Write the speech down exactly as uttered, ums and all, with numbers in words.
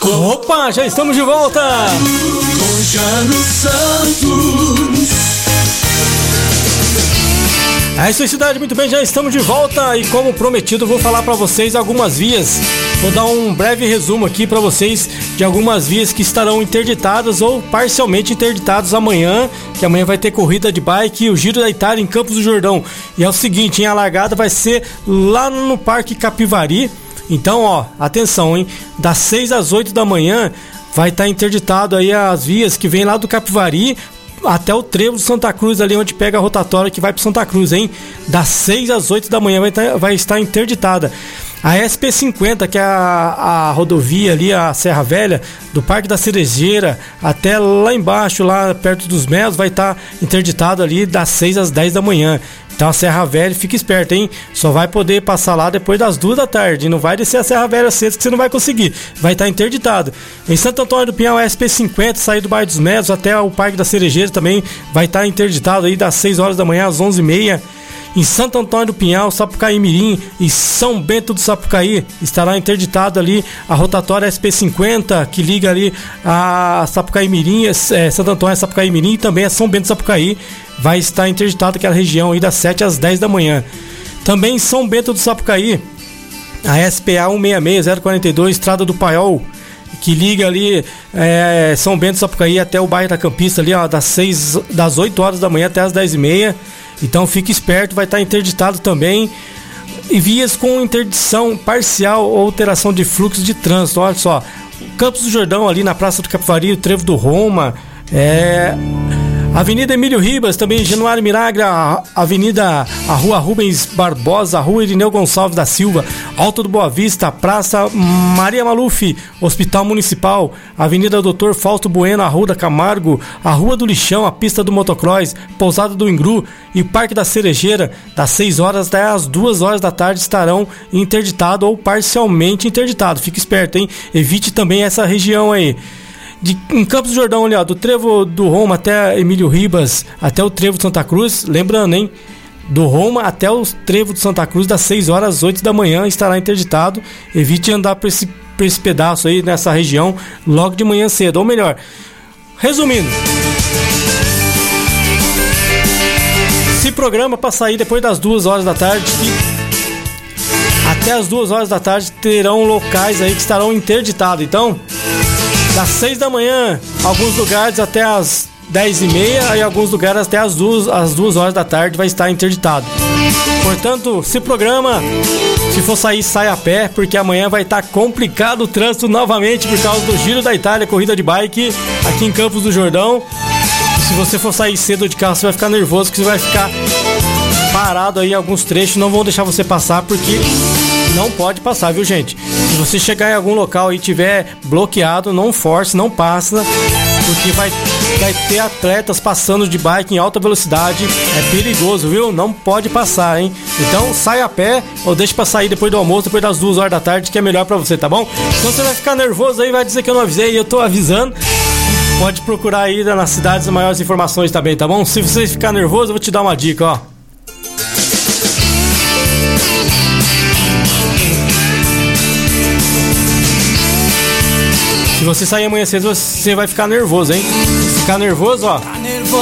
Opa, já estamos de volta! Com Jano Santos. É isso aí, cidade, muito bem, já estamos de volta e como prometido vou falar para vocês algumas vias. Vou dar um breve resumo aqui para vocês de algumas vias que estarão interditadas ou parcialmente interditadas amanhã, que amanhã vai ter corrida de bike e o Giro da Itália em Campos do Jordão. E é o seguinte, hein, a largada vai ser lá no Parque Capivari. Então, ó, atenção, hein, das seis às oito da manhã vai estar interditado aí as vias que vem lá do Capivari até o trevo de Santa Cruz, ali onde pega a rotatória que vai para Santa Cruz, hein? Das seis às oito da manhã vai, tá, vai estar interditada. A S P cinquenta, que é a, a rodovia ali, a Serra Velha, do Parque da Cerejeira até lá embaixo, lá perto dos Melos, vai estar interditado ali das seis às dez da manhã. Então a Serra Velha, fica esperto, hein? Só vai poder passar lá depois das duas da tarde. Não vai descer a Serra Velha cedo que você não vai conseguir. Vai estar interditado. Em Santo Antônio do Pinhal, a S P cinquenta, sair do bairro dos Melos até o Parque da Cerejeira também vai estar interditado aí das seis horas da manhã às onze e meia. Em Santo Antônio do Pinhal, Sapucaí Mirim e São Bento do Sapucaí estará interditado ali a rotatória S P cinquenta, que liga ali a Sapucaí Mirim, é, Santo Antônio, Sapucaí Mirim e também a São Bento do Sapucaí. Vai estar interditado aquela região aí das sete às dez da manhã. Também em São Bento do Sapucaí, a S P A cento e sessenta e seis zero quarenta e dois, Estrada do Paiol, que liga ali é, São Bento do Sapucaí até o bairro da Campista ali, ó, das, seis, das oito horas da manhã até as dez e meia. Então fique esperto, vai estar interditado também. E vias com interdição parcial ou alteração de fluxo de trânsito. Olha só, Campos do Jordão ali na Praça do Capivari, o Trevo do Roma, é... Avenida Emílio Ribas, também Januário Miraglia, a Avenida, a Rua Rubens Barbosa, a Rua Irineu Gonçalves da Silva, Alto do Boa Vista, Praça Maria Maluf, Hospital Municipal, Avenida Doutor Fausto Bueno, a Rua da Camargo, a Rua do Lixão, a Pista do Motocross, Pousada do Ingru e Parque da Cerejeira, das seis horas até as duas horas da tarde estarão interditados ou parcialmente interditados. Fique esperto, hein? Evite também essa região aí. De, em Campos do Jordão, ali, ó, do Trevo do Roma até Emílio Ribas, até o Trevo de Santa Cruz, lembrando, hein, do Roma até o Trevo de Santa Cruz, das seis horas às oito da manhã estará interditado. Evite andar por esse, por esse pedaço aí, nessa região, logo de manhã cedo, ou melhor, resumindo, se programa para sair depois das duas horas da tarde e até as duas horas da tarde terão locais aí que estarão interditados. Então, das seis da manhã, alguns lugares até as dez e meia e alguns lugares até as duas, as duas horas da tarde vai estar interditado. Portanto, se programa, se for sair, sai a pé, porque amanhã vai estar complicado o trânsito novamente por causa do Giro da Itália, corrida de bike aqui em Campos do Jordão. Se você for sair cedo de carro, você vai ficar nervoso, que você vai ficar parado aí em alguns trechos, não vão deixar você passar, porque não pode passar, viu, gente? Se você chegar em algum local e tiver bloqueado, não force, não passa, porque vai, vai ter atletas passando de bike em alta velocidade, é perigoso, viu? Não pode passar, hein? Então sai a pé ou deixa pra sair depois do almoço, depois das duas horas da tarde, que é melhor pra você, tá bom? Então você vai ficar nervoso aí, vai dizer que eu não avisei, eu tô avisando. Pode procurar aí nas cidades maiores informações também, tá bom? Se você ficar nervoso, eu vou te dar uma dica, ó. Se você sair amanhã cedo, você vai ficar nervoso, hein? Se ficar nervoso, ó,